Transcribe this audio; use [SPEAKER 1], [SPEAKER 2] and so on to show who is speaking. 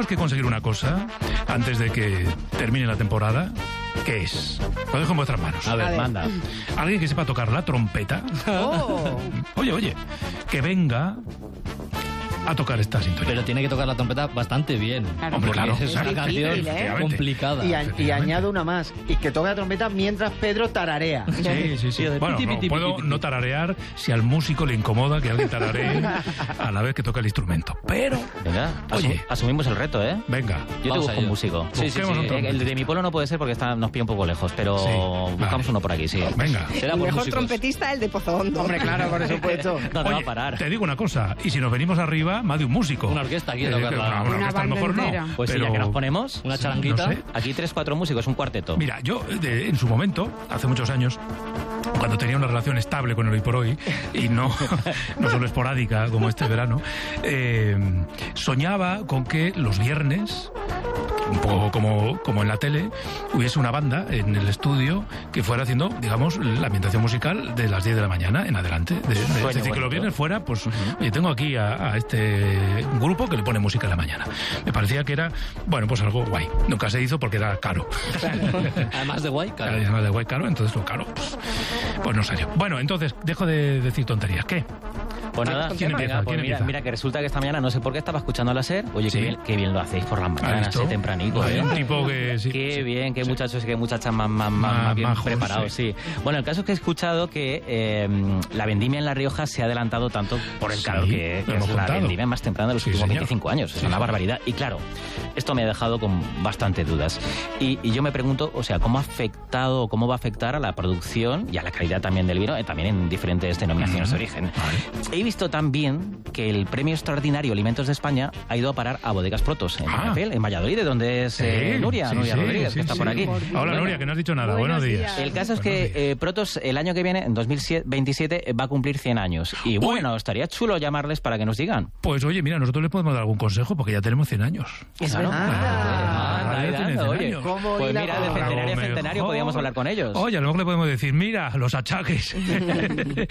[SPEAKER 1] tenemos que conseguir una cosa antes de que termine la temporada. ¿Qué es? Lo dejo en vuestras manos.
[SPEAKER 2] A ver, manda.
[SPEAKER 1] Alguien que sepa tocar la trompeta.
[SPEAKER 3] Oh.
[SPEAKER 1] Oye, que venga a tocar esta sintonía.
[SPEAKER 2] Pero tiene que tocar la trompeta bastante bien.
[SPEAKER 1] Hombre, claro.
[SPEAKER 2] Es una
[SPEAKER 3] Es
[SPEAKER 2] canción
[SPEAKER 3] difícil,
[SPEAKER 2] complicada.
[SPEAKER 4] Y añado una más, y que toque la trompeta mientras Pedro tararea.
[SPEAKER 1] Sí. Bueno, no puedo no tararear si al músico le incomoda que alguien tararee a la vez que toca el instrumento. Pero,
[SPEAKER 5] Venga,
[SPEAKER 1] oye,
[SPEAKER 5] asumimos el reto, ¿eh?
[SPEAKER 1] venga.
[SPEAKER 5] Yo te
[SPEAKER 2] Vamos
[SPEAKER 5] busco
[SPEAKER 2] a
[SPEAKER 5] un
[SPEAKER 2] ello.
[SPEAKER 5] músico.
[SPEAKER 1] Busquemos un trompetista.
[SPEAKER 5] El de mi pueblo no puede ser porque nos pilla un poco lejos, pero
[SPEAKER 1] Sí,
[SPEAKER 5] buscamos
[SPEAKER 1] vale.
[SPEAKER 5] uno por aquí, sí.
[SPEAKER 1] Venga.
[SPEAKER 2] Será
[SPEAKER 3] El
[SPEAKER 2] por
[SPEAKER 3] mejor
[SPEAKER 2] músicos.
[SPEAKER 3] trompetista, el de Pozo Hondo.
[SPEAKER 4] Hombre, claro, por supuesto.
[SPEAKER 5] ¿Dónde va
[SPEAKER 1] Oye,
[SPEAKER 5] a parar?
[SPEAKER 1] te digo una cosa, y si nos venimos arriba, más de un músico.
[SPEAKER 2] Una orquesta aquí a tocarla.
[SPEAKER 1] Una
[SPEAKER 6] Una
[SPEAKER 1] orquesta a lo
[SPEAKER 6] banda
[SPEAKER 1] mejor
[SPEAKER 6] entera.
[SPEAKER 1] no.
[SPEAKER 5] Pues sí,
[SPEAKER 1] pero...
[SPEAKER 5] ya que nos ponemos,
[SPEAKER 2] Una
[SPEAKER 1] Sí,
[SPEAKER 2] charanguita.
[SPEAKER 1] no sé.
[SPEAKER 5] aquí 3-4 músicos, un cuarteto.
[SPEAKER 1] Mira, yo en su momento, hace muchos años, cuando tenía una relación estable con el Hoy por Hoy, y no solo esporádica como este verano, soñaba con que los viernes, un poco como en la tele, hubiese una banda en el estudio que fuera haciendo, digamos, la ambientación musical de las 10 de la mañana en adelante. Es decir, que
[SPEAKER 5] bonito.
[SPEAKER 1] los viernes fuera, pues, oye, tengo aquí a este grupo que le pone música en la mañana. Me parecía que era, bueno, pues algo guay. Nunca se hizo porque era caro.
[SPEAKER 2] Además de guay, claro.
[SPEAKER 1] Además de guay caro, entonces lo caro, pues no salió. Bueno, entonces, dejo de decir tonterías. ¿Qué?
[SPEAKER 5] Pues nada,
[SPEAKER 1] ¿Quién
[SPEAKER 5] venga,
[SPEAKER 1] empieza?
[SPEAKER 5] pues
[SPEAKER 1] ¿Quién empieza?
[SPEAKER 5] mira que resulta que esta mañana no sé por qué estaba escuchando la SER. Oye,
[SPEAKER 1] Sí.
[SPEAKER 5] qué bien lo hacéis por las mañanas,
[SPEAKER 1] visto?
[SPEAKER 5] así tempranito.
[SPEAKER 1] Hay
[SPEAKER 5] ¿eh?
[SPEAKER 1] un tipo que sí.
[SPEAKER 5] Qué
[SPEAKER 1] sí,
[SPEAKER 5] bien, qué
[SPEAKER 1] sí.
[SPEAKER 5] muchachos y qué muchachas más bien
[SPEAKER 1] majos,
[SPEAKER 5] preparados, sí. Bueno, el caso es que he escuchado que la vendimia en La Rioja se ha adelantado tanto por el
[SPEAKER 1] Sí,
[SPEAKER 5] calor que
[SPEAKER 1] lo
[SPEAKER 5] es
[SPEAKER 1] hemos
[SPEAKER 5] la
[SPEAKER 1] contado.
[SPEAKER 5] vendimia más temprana de los
[SPEAKER 1] Sí,
[SPEAKER 5] últimos
[SPEAKER 1] señor.
[SPEAKER 5] 25 años. Es
[SPEAKER 1] Sí,
[SPEAKER 5] una
[SPEAKER 1] sí.
[SPEAKER 5] barbaridad. Y claro, esto me ha dejado con bastante dudas. Y yo me pregunto, o sea, ¿cómo va a afectar a la producción y a la calidad también del vino, también en diferentes denominaciones de origen? He visto también que el Premio Extraordinario Alimentos de España ha ido a parar a Bodegas Protos, en Peñafiel, en Valladolid, de donde es Nuria Rodríguez, que está por aquí.
[SPEAKER 1] Hola,
[SPEAKER 5] Bueno,
[SPEAKER 1] Nuria, que no has dicho nada. Buenos días.
[SPEAKER 5] el caso es
[SPEAKER 1] Buenos días.
[SPEAKER 5] que Protos el año que viene, en 2027, va a cumplir 100 años. Y bueno, estaría chulo llamarles para que nos digan.
[SPEAKER 1] Pues oye, mira, nosotros le podemos dar algún consejo porque ya tenemos 100 años.
[SPEAKER 3] Es
[SPEAKER 5] Claro.
[SPEAKER 3] verdad.
[SPEAKER 5] Anda,
[SPEAKER 1] ya tiene 100
[SPEAKER 5] oye.
[SPEAKER 1] años.
[SPEAKER 4] ¿Cómo
[SPEAKER 5] Pues
[SPEAKER 4] hila
[SPEAKER 5] mira,
[SPEAKER 4] con
[SPEAKER 5] de
[SPEAKER 4] la
[SPEAKER 5] centenario a
[SPEAKER 1] A lo
[SPEAKER 5] centenario
[SPEAKER 1] mejor.
[SPEAKER 5] podíamos hablar con ellos.
[SPEAKER 1] Oye, a lo mejor le podemos decir, mira, los achaques